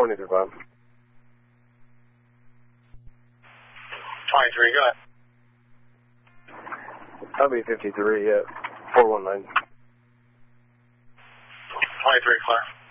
23, 5. 23, go ahead. That'll be 53, yeah. 419. 23, clear.